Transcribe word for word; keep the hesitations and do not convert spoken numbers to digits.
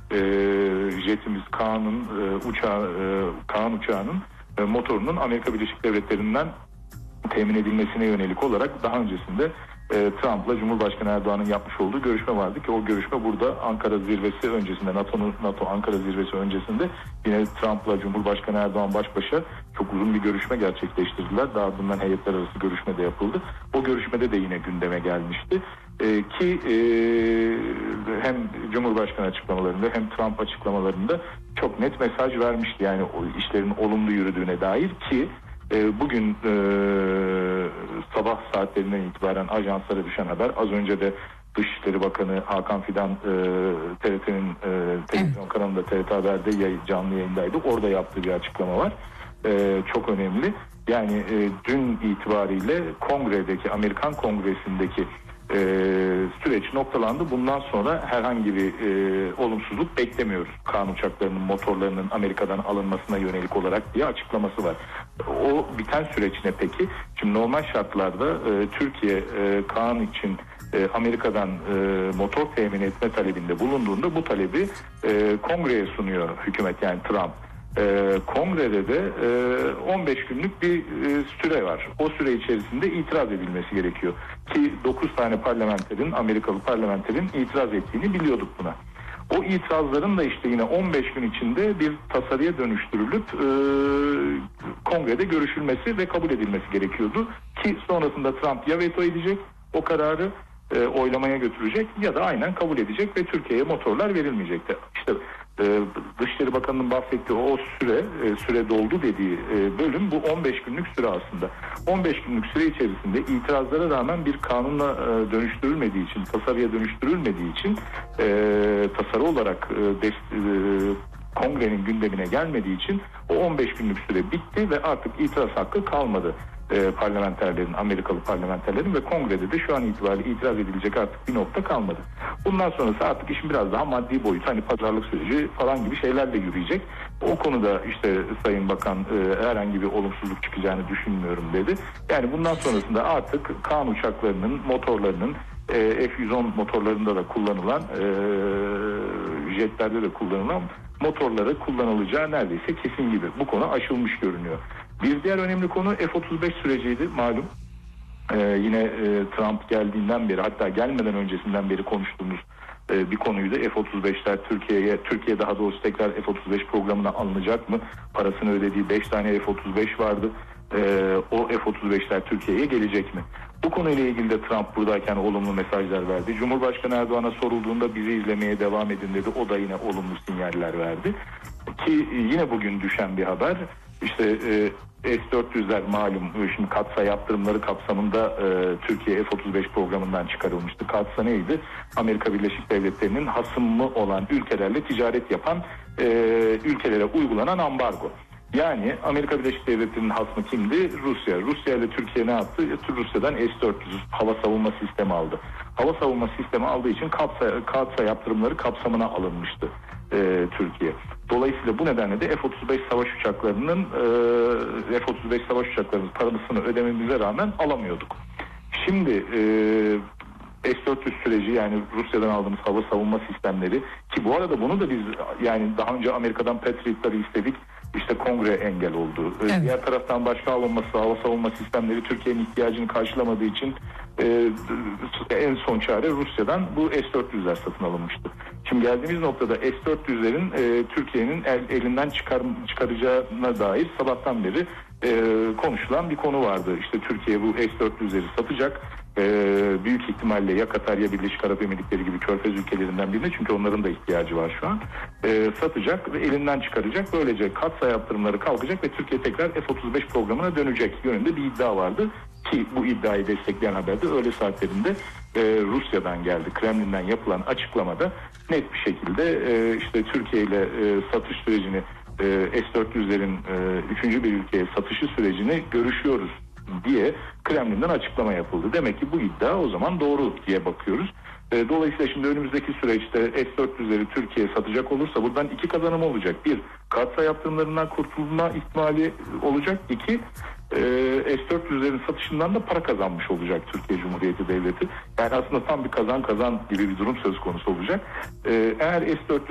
e, jetimiz Kaan'ın e, uçağı e, Kaan uçağının e, motorunun Amerika Birleşik Devletleri'nden temin edilmesine yönelik olarak daha öncesinde e, Trump'la Cumhurbaşkanı Erdoğan'ın yapmış olduğu görüşme vardı ki o görüşme burada Ankara zirvesi öncesinde, NATO'nun NATO Ankara zirvesi öncesinde yine Trump'la Cumhurbaşkanı Erdoğan baş başa çok uzun bir görüşme gerçekleştirdiler. Daha ardından heyetler arası görüşme de yapıldı. O görüşmede de yine gündeme gelmişti. E, ki e, hem Cumhurbaşkanı açıklamalarında hem Trump açıklamalarında çok net mesaj vermişti. Yani o işlerin olumlu yürüdüğüne dair ki e, bugün e, sabah saatlerinden itibaren ajanslara düşen haber, az önce de Dışişleri Bakanı Hakan Fidan e, T R T'nin e, televizyon kanalında T R T Haber'de yay, canlı yayındaydı. Orada yaptığı bir açıklama var. E, çok önemli. Yani e, dün itibariyle Kongre'deki, Amerikan Kongresi'ndeki e, süreç noktalandı. Bundan sonra herhangi bir e, olumsuzluk beklemiyoruz. Kaan uçaklarının motorlarının Amerika'dan alınmasına yönelik olarak diye açıklaması var. O biten süreç ne peki? Şimdi normal şartlarda e, Türkiye e, Kaan için e, Amerika'dan e, motor temin etme talebinde bulunduğunda bu talebi e, Kongre'ye sunuyor hükümet, yani Trump. Ee, kongrede de e, on beş günlük bir e, süre var. O süre içerisinde itiraz edilmesi gerekiyor. Ki dokuz tane parlamenterin, Amerikalı parlamenterin itiraz ettiğini biliyorduk buna. O itirazların da işte yine on beş gün içinde bir tasarıya dönüştürülüp e, kongrede görüşülmesi ve kabul edilmesi gerekiyordu. Ki sonrasında Trump ya veto edecek, o kararı e, oylamaya götürecek ya da aynen kabul edecek ve Türkiye'ye motorlar verilmeyecekti. İşte Ee, Dışişleri Bakanı'nın bahsettiği o süre, e, süre doldu dediği e, bölüm bu on beş günlük süre aslında. on beş günlük süre içerisinde itirazlara rağmen bir kanuna e, dönüştürülmediği için, tasarıya dönüştürülmediği için e, tasarı olarak e, dest, e, kongrenin gündemine gelmediği için o on beş günlük süre bitti ve artık itiraz hakkı kalmadı. E, parlamenterlerin, Amerikalı parlamenterlerin ve kongrede de şu an itibariyle itiraz edilecek artık bir nokta kalmadı. Bundan sonrası artık işin biraz daha maddi boyutu, hani pazarlık süreci falan gibi şeylerle yürüyecek. O konuda işte Sayın Bakan e, herhangi bir olumsuzluk çıkacağını düşünmüyorum dedi. Yani bundan sonrasında artık Kaan uçaklarının motorlarının e, F yüz on motorlarında da kullanılan, e, jetlerde de kullanılan motorları kullanılacağı neredeyse kesin gibi. Bu konu aşılmış görünüyor. Bir diğer önemli konu F otuz beş süreciydi malum. Ee, yine e, Trump geldiğinden beri, hatta gelmeden öncesinden beri konuştuğumuz e, bir konuydu. F otuz beşler Türkiye'ye, Türkiye daha doğrusu tekrar F otuz beş programına alınacak mı? Parasını ödediği beş tane F otuz beş vardı. Ee, o F otuz beşler Türkiye'ye gelecek mi? Bu konuyla ilgili de Trump buradayken olumlu mesajlar verdi. Cumhurbaşkanı Erdoğan'a sorulduğunda bizi izlemeye devam edin dedi. O da yine olumlu sinyaller verdi. Ki yine bugün düşen bir haber. İşte e, S dört yüzler malum şimdi Katsa yaptırımları kapsamında e, Türkiye F otuz beş programından çıkarılmıştı. Katsa neydi? Amerika Birleşik Devletleri'nin hasımı olan ülkelerle ticaret yapan e, ülkelere uygulanan ambargo. Yani Amerika Birleşik Devletleri'nin hasmı kimdi? Rusya. Rusya ile Türkiye ne yaptı? Rusya'dan S dört yüz hava savunma sistemi aldı. Hava savunma sistemi aldığı için Katsa, Katsa yaptırımları kapsamına alınmıştı e, Türkiye. Dolayısıyla bu nedenle de F otuz beş savaş uçaklarının e, F otuz beş savaş uçaklarının parasını ödememize rağmen alamıyorduk. Şimdi e, S dört yüz süreci, yani Rusya'dan aldığımız hava savunma sistemleri, ki bu arada bunu da biz yani daha önce Amerika'dan Patriot'ları istedik. İşte kongre engel oldu. Evet. Diğer taraftan başka alınması, hava savunma sistemleri Türkiye'nin ihtiyacını karşılamadığı için e, en son çare Rusya'dan bu S dört yüzler satın alınmıştı. Şimdi geldiğimiz noktada S dört yüzlerin e, Türkiye'nin el, elinden çıkar, çıkaracağına dair sabahtan beri e, konuşulan bir konu vardı. İşte Türkiye bu S dört yüzleri satacak. Ee, büyük ihtimalle ya Katar ya Birleşik Arap Emirlikleri gibi Körfez ülkelerinden birine, çünkü onların da ihtiyacı var şu an, ee, satacak ve elinden çıkaracak. Böylece Katsa yaptırımları kalkacak ve Türkiye tekrar F otuz beş programına dönecek yönünde bir iddia vardı ki bu iddiayı destekleyen haberde öğle saatlerinde e, Rusya'dan geldi. Kremlin'den yapılan açıklamada net bir şekilde e, işte Türkiye ile e, satış sürecini, e, S dört yüzlerin e, üçüncü bir ülkeye satışı sürecini görüşüyoruz diye Kremlin'den açıklama yapıldı. Demek ki bu iddia o zaman doğru diye bakıyoruz. Dolayısıyla şimdi önümüzdeki süreçte S dört yüzleri Türkiye satacak olursa buradan iki kazanım olacak. Bir, Katsa yaptırımlarından kurtulma ihtimali olacak. İki, S dört yüzlerin satışından da para kazanmış olacak Türkiye Cumhuriyeti Devleti. Yani aslında tam bir kazan kazan gibi bir durum söz konusu olacak. Eğer S dört yüz